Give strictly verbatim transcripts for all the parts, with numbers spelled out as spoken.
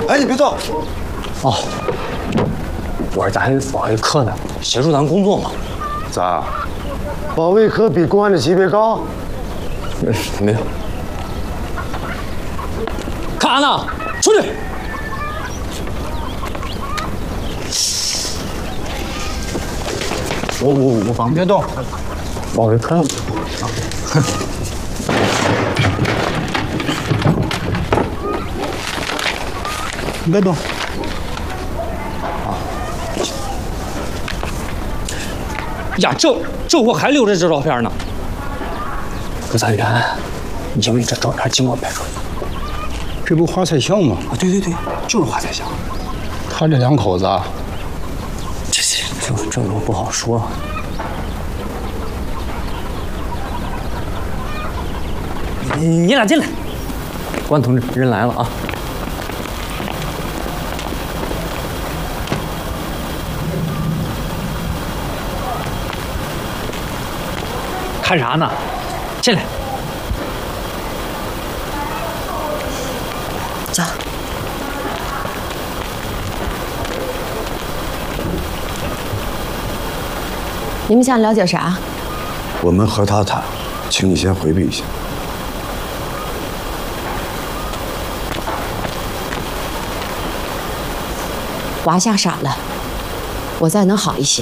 哎，你别动。 哦，我说咱还保卫科呢，协助咱工作嘛。 咋？保卫科比公安的级别高？ 嗯，没有。干啥呢？出去！我我我帮， 别动。 保卫科。 你别动。 呀，这这我还留着这照片呢。葛三元，因为这照片经过拍出来。 这不华彩祥吗？ 啊，对对对，就是华彩祥。 他这两口子啊， 这这这这我不好说。你你俩进来。关同志，人来了啊。看啥呢？进来。 走。你们想了解啥？ 我们和他谈，请你先回避一下。 华夏傻了，我再能好一些。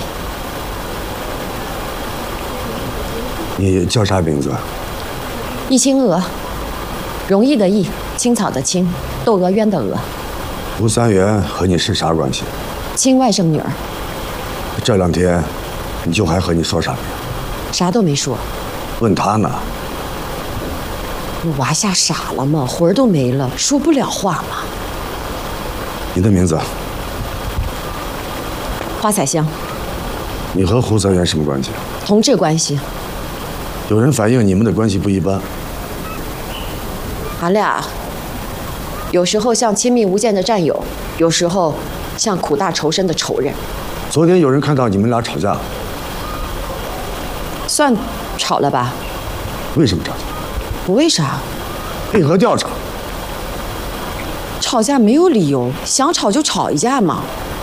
你叫啥名字？ 易青娥，容易的易，青草的青，窦娥冤的娥。 胡三元和你是啥关系？ 亲外甥女儿。 这两天，你就还和你说啥没有？ 啥都没说。 问他呢？ 你娃吓傻了吗？魂儿都没了，说不了话吗？ 你的名字？ 花彩香。 你和胡三元什么关系？ 同志关系。 有人反映你们的关系不一般。 俺俩有时候像亲密无间的战友，有时候像苦大仇深的仇人。 昨天有人看到你们俩吵架， 算吵了吧？ 为什么吵架？ 不为啥？ 配合调查。 吵架没有理由，想吵就吵一架嘛。